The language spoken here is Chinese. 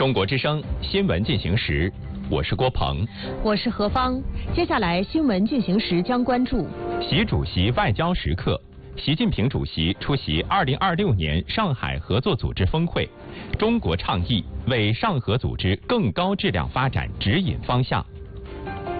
中国之声新闻进行时，我是郭鹏， 我是何芳。接下来新闻进行时将关注习主席外交时刻。习近平主席出席2026年上海合作组织峰会，中国倡议为上合组织更高质量发展指引方向。